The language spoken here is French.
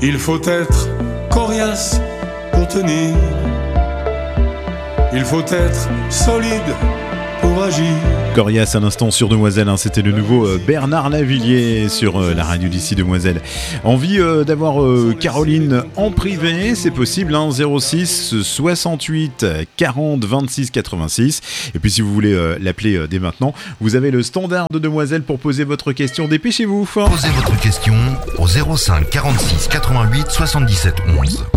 Il faut être coriace pour tenir. Il faut être solide pour agir. Coriace à l'instant sur Demoiselle, hein, c'était le nouveau Bernard Lavilliers sur la radio d'ici Demoiselle. Envie d'avoir Caroline en privé, c'est possible, hein, 06 68 40 26 86. Et puis si vous voulez l'appeler dès maintenant, vous avez le standard de Demoiselle pour poser votre question. Dépêchez-vous. Posez votre question au 05 46 88 77 11.